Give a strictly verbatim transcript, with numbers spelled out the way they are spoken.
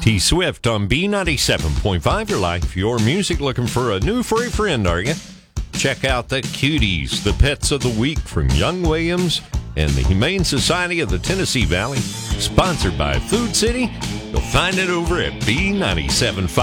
T Swift on B ninety-seven point five, your life, your music. Looking for a new furry friend, are you? Check out the Cuties, the pets of the week from Young Williams and the Humane Society of the Tennessee Valley. Sponsored by Food City. You'll find it over at B ninety-seven point five.